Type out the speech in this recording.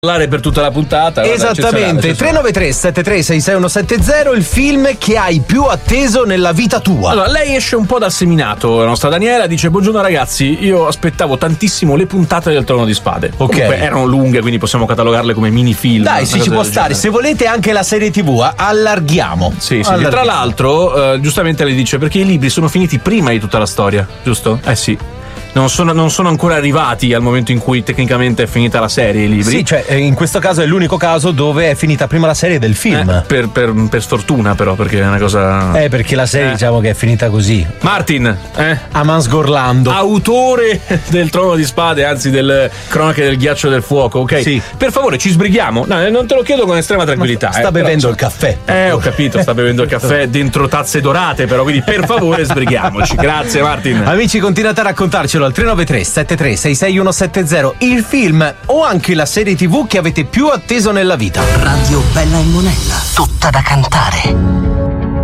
parlare per tutta la puntata. Esattamente. 393 7366170, il film che hai più atteso nella vita tua. Allora, lei esce un po' dal seminato, la nostra Daniela, dice: buongiorno ragazzi, io aspettavo tantissimo le puntate del Trono di Spade. Ok. Comunque erano lunghe, quindi possiamo catalogarle come mini film. Dai, sì, ci può stare. Se volete anche la serie TV, allarghiamo. Sì. Tra l'altro, giustamente lei dice: perché i libri sono finiti prima di tutta la storia, giusto? Sì. Non sono ancora arrivati al momento in cui tecnicamente è finita la serie, i libri. Sì, cioè in questo caso è l'unico caso dove è finita prima la serie del film. Per sfortuna però, perché è una cosa... perché la serie diciamo che è finita così. Martin, Amansgorlando, autore del Trono di Spade, anzi del Cronache del Ghiaccio del Fuoco, ok? Sì. Per favore, ci sbrighiamo. No, non te lo chiedo con estrema tranquillità. Sta bevendo il caffè. Ho capito, sta bevendo il caffè dentro tazze dorate, però, quindi per favore sbrighiamoci. Grazie Martin. Amici, continuate a raccontarcelo al 393 7366170, il film o anche la serie TV che avete più atteso nella vita. Radio Bella e Monella, tutta da cantare.